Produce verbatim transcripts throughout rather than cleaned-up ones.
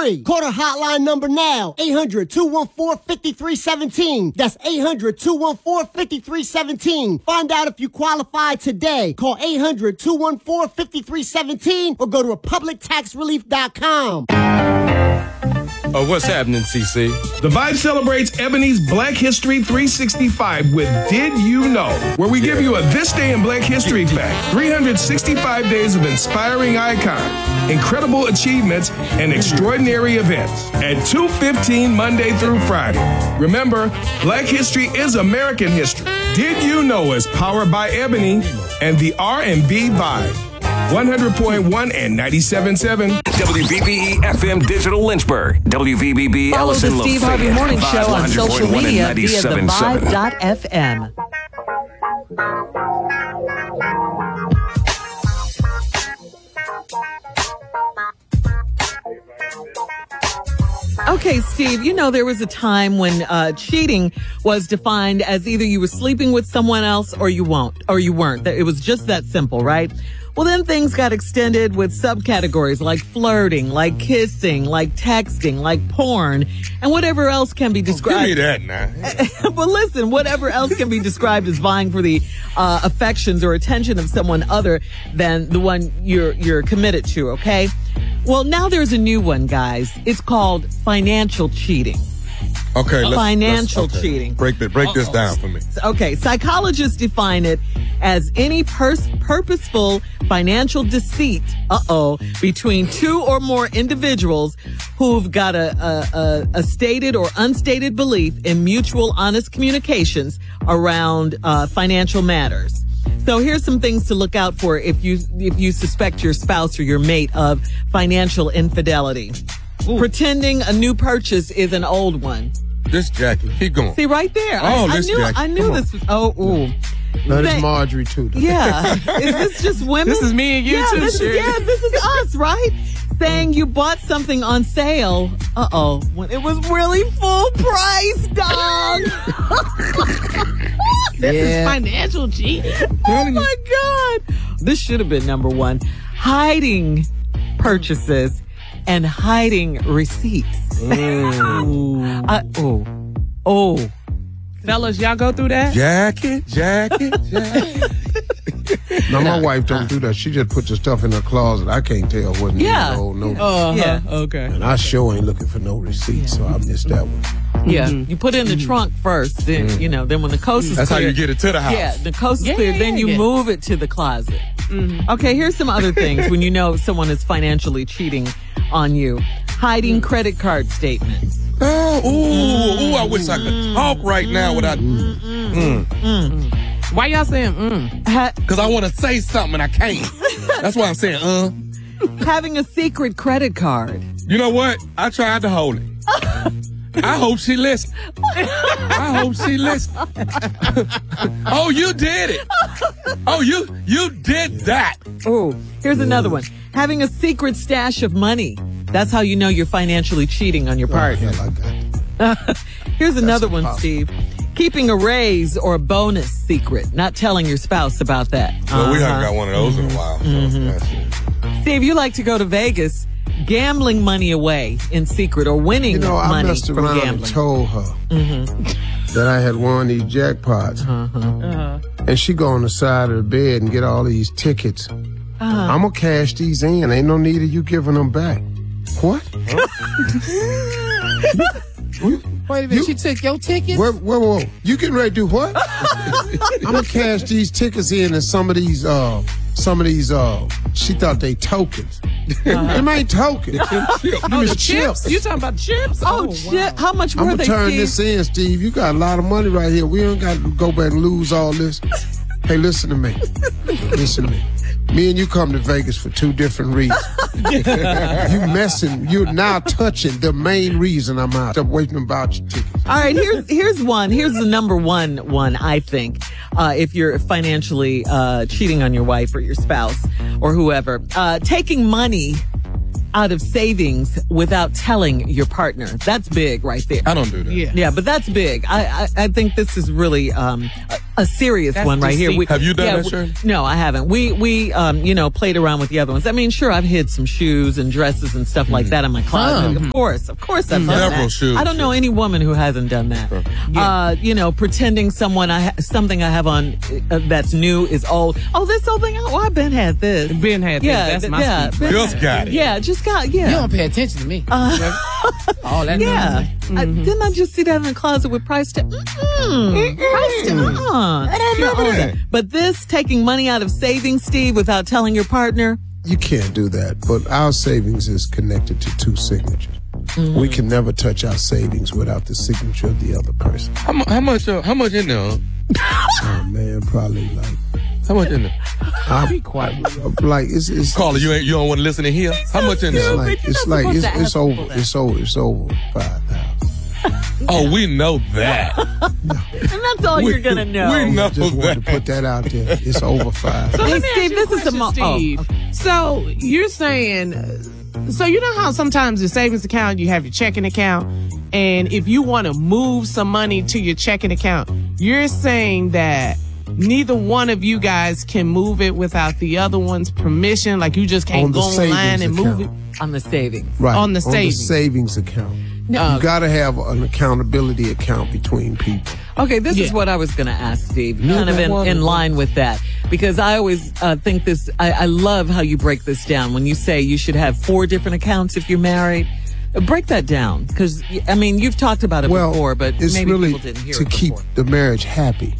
free. Call the hotline number now, eight hundred, two one four, five three one seven. That's eight hundred, two one four, five three one seven. Find out if you qualify today. Call eight hundred, two one four, five three one seven or go to republic tax relief dot com. Oh, what's happening, C C? The Vibe celebrates Ebony's Black History three sixty-five with Did You Know? Where we give you a This Day in Black History fact. three hundred sixty-five days of inspiring icons, incredible achievements, and extraordinary events. At two fifteen Monday through Friday. Remember, Black History is American history. Did You Know is powered by Ebony and the R and B Vibe. one hundred point one and ninety-seven point seven. W V B E F M Digital Lynchburg. W V B B Follow Ellison the Steve Lafayette. Harvey Morning Show on social media via the ninety-seven point seven. vibe dot f m. Okay, Steve, you know there was a time when uh, cheating was defined as either you were sleeping with someone else or you won't, or you weren't. It was just that simple, right? Well, then things got extended with subcategories like flirting, like kissing, like texting, like porn, and whatever else can be described. Oh, give me that now. But listen, whatever else can be described as vying for the uh, affections or attention of someone other than the one you're you're committed to, okay? Well, now there's a new one, guys. It's called financial cheating. Okay, let's, financial let's, okay. cheating. Break the, break this down for me. Okay, psychologists define it as any pers- purposeful financial deceit, uh-oh, between two or more individuals who've got a, a, a, a stated or unstated belief in mutual honest communications around uh, financial matters. So here's some things to look out for if you if you suspect your spouse or your mate of financial infidelity. Ooh. Pretending a new purchase is an old one. This Jackie, keep going. See right there. Oh, I, I this knew Jackie. I knew Come this was oh ooh. That is Marjorie too. Yeah. Is this just women? This is me and you yeah, too, this is, Sherry. yeah, this is us, right? Saying you bought something on sale, uh-oh, when it was really full price, dog. This Yeah. is financial cheating. Oh my God. This should have been number one. Hiding purchases and hiding receipts. Mm. uh, oh. Oh. Fellas, y'all go through that? Jackie, Jackie, Jackie. No, my wife don't do that. She just puts the stuff in her closet. I can't tell what Yeah. old no. Uh-huh. Yeah. Okay. And I sure ain't looking for no receipts, so I missed that one. Yeah. You put it in the trunk first, then, you know, then when the coast is That's how clear. you get it to the house. Yeah, the coast is Yeah, clear, yeah, then you yeah. move it to the closet. Mm-hmm. Okay, here's some other things when you know someone is financially cheating on you. Hiding credit card statements. Oh, ooh, ooh, I wish I could talk right now without. Mm. Mm. Why y'all saying mm? Ha- Because I want to say something and I can't. That's why I'm saying, uh. having a secret credit card. You know what? I tried to hold it. I hope she listened. I hope she listened. Oh, you did it. Oh, you you did that. Oh, here's another one. Having a secret stash of money. That's how you know you're financially cheating on your partner. Oh, hell, I got it. Here's another one, impossible. Steve. Keeping a raise or a bonus secret. Not telling your spouse about that. Well, we Uh-huh. haven't got one of those in a while. So Mm-hmm. that's it. Steve, you like to go to Vegas, gambling money away in secret or winning You know, I money messed from around and gambling. told her that I had won these jackpots. Uh-huh. And she go on the side of the bed and get all these tickets. Uh-huh. I'm going to cash these in. Ain't no need of you giving them back. What? Wait a minute, she took your tickets? Whoa, whoa, whoa. You getting ready to do what? I'm going to cash these tickets in and some of these, uh, some of these, uh, she thought they tokens. Them ain't tokens. Oh, the chips? You talking about chips? Oh, wow. shit. How much I'm were going they, to turn Steve? this in, Steve. You got a lot of money right here. We don't got to go back and lose all this. Hey, listen to me. Listen to me. Me and you come to Vegas for two different reasons. You messing, you're now touching the main reason I'm out. I'm waiting about your tickets. All right, here's here's one. Here's the number one one, I think, uh, if you're financially uh, cheating on your wife or your spouse or whoever. Uh, taking money out of savings without telling your partner. That's big right there. I don't do that. Yeah. Yeah, but that's big. I, I, I think this is really um, a serious That's one right here. We, Have you done yeah, that, we- Shirley? No, I haven't. We we um you know played around with the other ones. I mean, sure, I've hid some shoes and dresses and stuff like that in my closet. Of course, of course, I've done Several that. shoes. I don't know any woman who hasn't done that. Uh, you know, pretending someone I ha- something I have on uh, that's new is old. Oh, this old thing. Oh, I've been had this. Ben had this. Yeah, That's th- my yeah, speech. been Just had- got it. Yeah, just got yeah. You don't pay attention to me. All that Yeah. nonsense. I, didn't I just see that in the closet with price tag? Mm-mm. Price tag. Uh-uh. I don't Yeah, remember all that. But this taking money out of savings, Steve, without telling your partner. You can't do that. But our savings is connected to two signatures. Mm-hmm. We can never touch our savings without the signature of the other person. How, mu- how much? Uh, how much in there? Oh man, probably like How much in there? I'll be quiet. Like it's it's Caller, you ain't you don't want to listen in here. How much in it's there? like You're it's not like supposed it's to it's ask over people that. it's over it's over five thousand. Oh, we know that. And that's all We- you're going to know. we know Just wanted to that. put that out there. It's over five. So Hey, let me Steve, ask you this a is the question, mo- oh, Steve. So you're saying, uh, so you know how sometimes your savings account, you have your checking account, and if you want to move some money to your checking account, you're saying that neither one of you guys can move it without the other one's permission? Like you just can't On the go online savings and move it? account. On the savings. Right. On the savings. savings account. No. You got to have an accountability account between people. Okay, this is Yeah. what I was going to ask, Steve, kind of Neither in, one in of line with that. Because I always uh, think this, I, I love how you break this down. When you say you should have four different accounts if you're married, uh, break that down. Because, I mean, you've talked about it Well, before, but it's maybe really people didn't hear to it keep before. the marriage happy.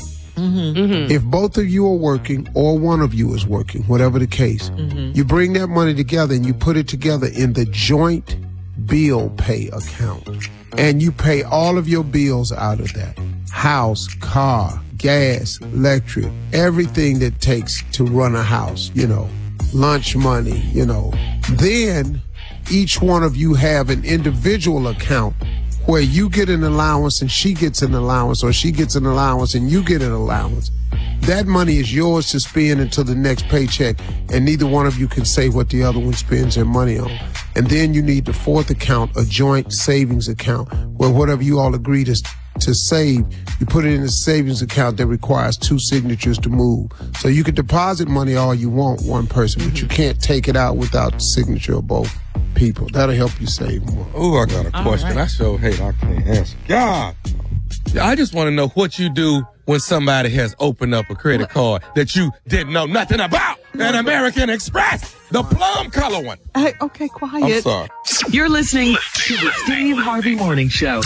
If both of you are working or one of you is working, whatever the case, you bring that money together and you put it together in the joint bill pay account. And you pay all of your bills out of that. House, car, gas, electric, everything that takes to run a house, you know, lunch money, you know. Then each one of you have an individual account where you get an allowance and she gets an allowance, or she gets an allowance and you get an allowance. That money is yours to spend until the next paycheck, and neither one of you can say what the other one spends their money on. And then you need the fourth account, a joint savings account, where whatever you all agree to, to save, you put it in a savings account that requires two signatures to move. So you can deposit money all you want, one person, but you can't take it out without the signature of both people. That'll help you save more. Oh, I got a question. I sure hate I can't answer. God. I just want to know what you do when somebody has opened up a credit card that you didn't know nothing about. An American Express, the plum color one. Hey, okay, quiet. I'm sorry. You're listening to the Steve Harvey Morning Show.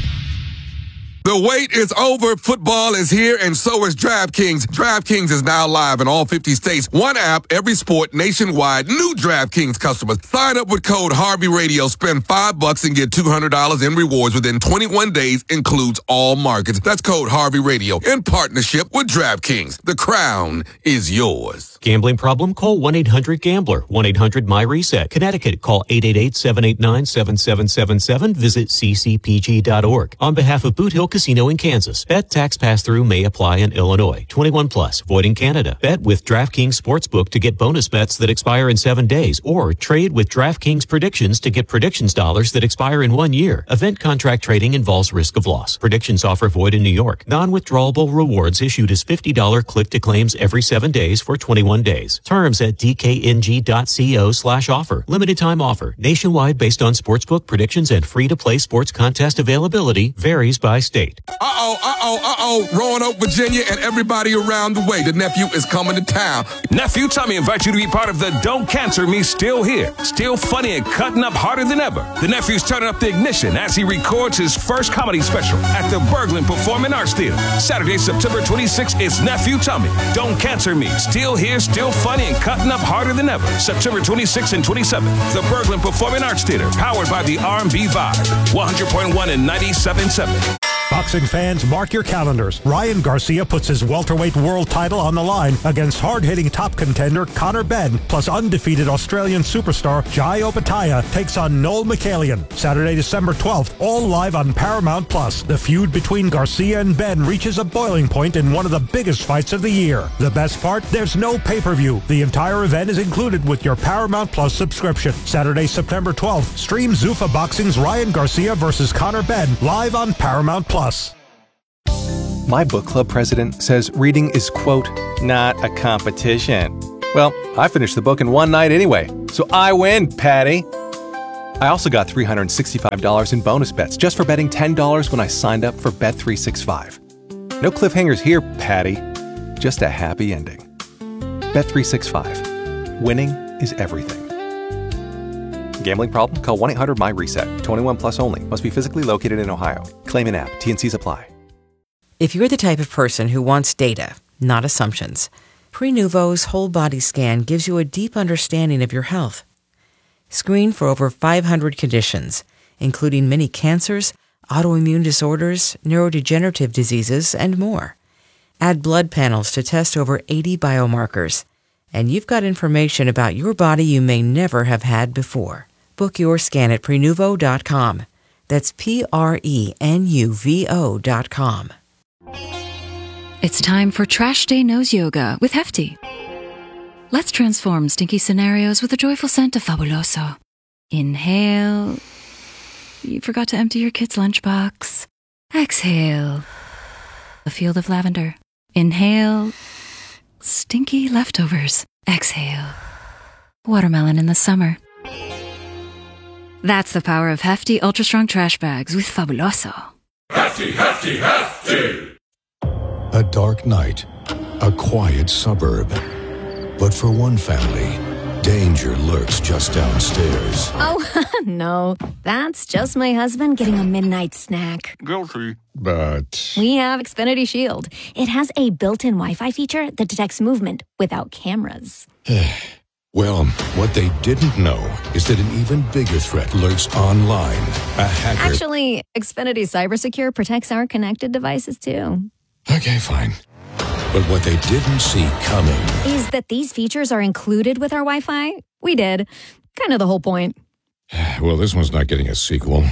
The wait is over. Football is here, and so is DraftKings. DraftKings is now live in all fifty states. One app, every sport, nationwide. New DraftKings customers. Sign up with code Harvey Radio. Spend five bucks and get two hundred dollars in rewards within twenty-one days. Includes all markets. That's code Harvey Radio in partnership with DraftKings. The crown is yours. Gambling problem? Call one eight hundred gambler. one eight hundred my reset. Connecticut, call eight eight eight, seven eight nine, seven seven seven seven. Visit c c p g dot org. On behalf of Boot Hill Casino in Kansas, bet tax pass-through may apply in Illinois. twenty-one plus, void in Canada. Bet with DraftKings Sportsbook to get bonus bets that expire in seven days, or trade with DraftKings Predictions to get predictions dollars that expire in one year. Event contract trading involves risk of loss. Predictions offer void in New York. Non-withdrawable rewards issued as fifty dollars click-to-claims every seven days for twenty-one days. Terms at d k n g dot co slash offer. Limited time offer. Nationwide based on sportsbook predictions and free-to-play sports contest availability. Varies by state. Uh-oh, uh-oh, uh-oh. Roanoke, Virginia, and everybody around the way. The nephew is coming to town. Nephew Tommy invites you to be part of the Don't Cancel Me Still Here. Still funny and cutting up harder than ever. The nephew's turning up the ignition as he records his first comedy special at the Berglund Performing Arts Theater. Saturday, September twenty-sixth, it's Nephew Tommy. Don't Cancel Me. Still here, still funny and cutting up harder than ever. September twenty-sixth and twenty-seventh. The Berglund Performing Arts Theater, powered by the R and B Vibe. one hundred point one and ninety-seven point seven. Boxing fans, mark your calendars. Ryan Garcia puts his welterweight world title on the line against hard-hitting top contender Conor Benn, plus undefeated Australian superstar Jai Opetaia takes on Noel Michaelian. Saturday, December twelfth, all live on Paramount Plus. The feud between Garcia and Benn reaches a boiling point in one of the biggest fights of the year. The best part? There's no pay-per-view. The entire event is included with your Paramount Plus subscription. Saturday, September twelfth, stream Zuffa Boxing's Ryan Garcia versus Conor Benn live on Paramount Plus. My book club president says reading is, quote, not a competition. Well, I finished the book in one night anyway, so I win, Patty. I also got three hundred sixty-five dollars in bonus bets just for betting ten dollars when I signed up for Bet three sixty-five. No cliffhangers here, Patty. Just a happy ending. Bet three sixty-five. Winning is everything. Gambling problem? Call one eight hundred M Y RESET. twenty-one plus only. Must be physically located in Ohio. Claim in app. T and Cs apply. If you're the type of person who wants data, not assumptions, Prenuvo's whole body scan gives you a deep understanding of your health. Screen for over five hundred conditions, including many cancers, autoimmune disorders, neurodegenerative diseases, and more. Add blood panels to test over eighty biomarkers. And you've got information about your body you may never have had before. Book your scan at Prenuvo dot com. That's P R E N U V O dot com. It's time for Trash Day Nose Yoga with Hefty. Let's transform stinky scenarios with a joyful scent of Fabuloso. Inhale. You forgot to empty your kid's lunchbox. Exhale. A field of lavender. Inhale. Stinky leftovers. Exhale. Watermelon in the summer. That's the power of Hefty Ultra Strong Trash Bags with Fabuloso. Hefty, Hefty, Hefty! A dark night, a quiet suburb. But for one family, danger lurks just downstairs. Oh, no. That's just my husband getting a midnight snack. Guilty. But We have Xfinity Shield. It has a built-in Wi-Fi feature that detects movement without cameras. well, what they didn't know is that an even bigger threat lurks online. A hacker. Actually, Xfinity Cybersecure protects our connected devices, too. Okay, fine. But what they didn't see coming is that these features are included with our Wi-Fi. We did. Kind of the whole point. Well, this one's not getting a sequel.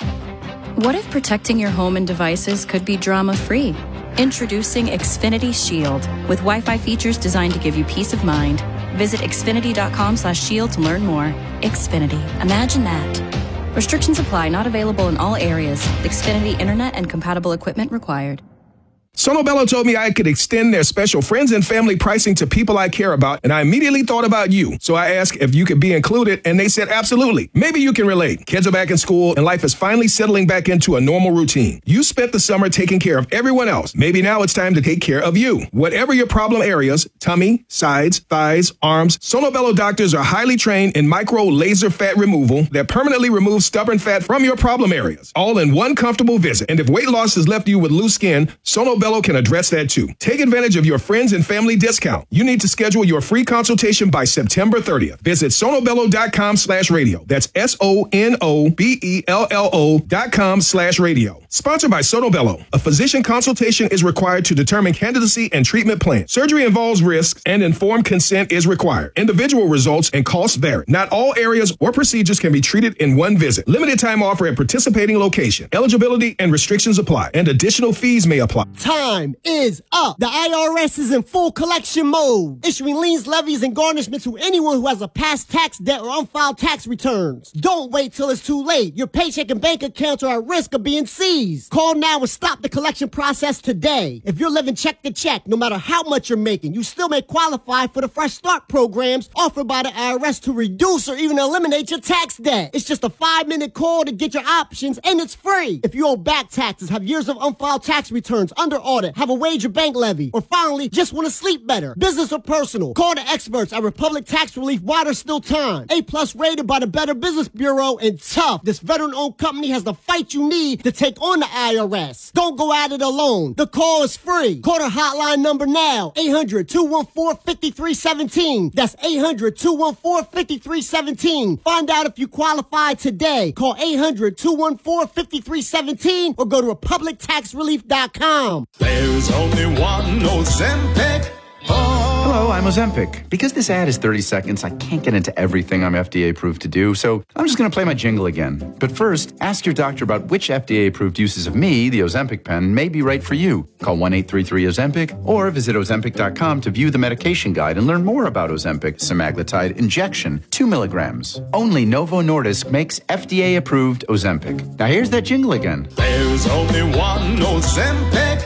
What if protecting your home and devices could be drama-free? Introducing Xfinity Shield with Wi-Fi features designed to give you peace of mind. Visit Xfinity dot com slash shield to learn more. Xfinity. Imagine that. Restrictions apply. Not available in all areas. Xfinity Internet and compatible equipment required. Sonobello told me I could extend their special friends and family pricing to people I care about, and I immediately thought about you. So I asked if you could be included, and they said absolutely. Maybe you can relate. Kids are back in school, and life is finally settling back into a normal routine. You spent the summer taking care of everyone else. Maybe now it's time to take care of you. Whatever your problem areas, tummy, sides, thighs, arms, Sonobello doctors are highly trained in micro laser fat removal that permanently removes stubborn fat from your problem areas, all in one comfortable visit. And if weight loss has left you with loose skin, Sonobello can address that too. Take advantage of your friends and family discount. You need to schedule your free consultation by September thirtieth. Visit sonobello dot com slash radio. That's S O N O B E L L O dot com slash radio. Sponsored by Sonobello. A physician consultation is required to determine candidacy and treatment plan. Surgery involves risks and informed consent is required. Individual results and costs vary. Not all areas or procedures can be treated in one visit. Limited time offer at participating location. Eligibility and restrictions apply, and additional fees may apply. Time is up. The I R S is in full collection mode, issuing liens, levies, and garnishments to anyone who has a past tax debt or unfiled tax returns. Don't wait till it's too late. Your paycheck and bank accounts are at risk of being seized. Call now and stop the collection process today. If you're living check to check, no matter how much you're making, you still may qualify for the Fresh Start programs offered by the I R S to reduce or even eliminate your tax debt. It's just a five-minute call to get your options, and it's free. If you owe back taxes, have years of unfiled tax returns under audit, have a wage or bank levy, or finally just want to sleep better, business or personal, call the experts at Republic Tax Relief while there's still time. A plus rated by the Better Business Bureau, and tough. This veteran-owned company has the fight you need to take on the I R S. Don't go at it alone. The call is free. Call the hotline number now, eight hundred, two one four, five three one seven. That's eight hundred, two one four, five three one seven. Find out if you qualify today. Call eight hundred, two one four, five three one seven or go to republic tax relief dot com. There's only one Ozempic. Hello, I'm Ozempic. Because this ad is thirty seconds, I can't get into everything I'm F D A approved to do, so I'm just going to play my jingle again. But first, ask your doctor about which F D A approved uses of me, the Ozempic pen, may be right for you. Call one eight three three Ozempic or visit ozempic dot com to view the medication guide and learn more about Ozempic semaglutide injection, two milligrams. Only Novo Nordisk makes F D A approved Ozempic. Now here's that jingle again. There's only one Ozempic.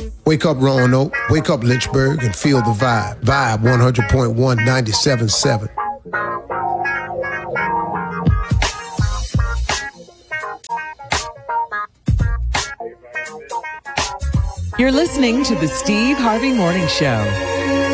Wake up Roanoke, wake up Lynchburg, and feel the vibe. Vibe one hundred point one, ninety-seven point seven. You're listening to the Steve Harvey Morning Show.